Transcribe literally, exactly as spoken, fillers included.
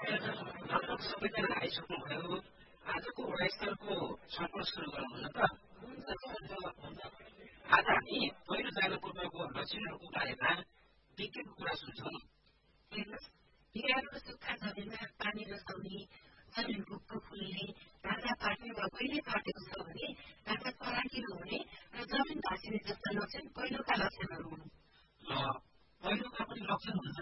लगभग सबैजना आइसक्नुभयो। आजको वडा स्तरको छलफल सुरु गरौँ न त। आज हामी पहिलो जानु पूर्वको लक्षणहरूको बारेमा विज्ञको कुरा सुन्छौँ। हेर्नुहोस्, बिरालो सुक्खा जमिनमा पानी रसाउने, जमिन भुक्क फुल्ने, ढाँचा पाक्ने वा कहिले पाकेको छ भने ढाँचा फराकिलो हुने र जमिन धसिने जस्ता लक्षण पहिलोका लक्षणहरू हुन्। पहिलोका पनि लक्षण हुन्।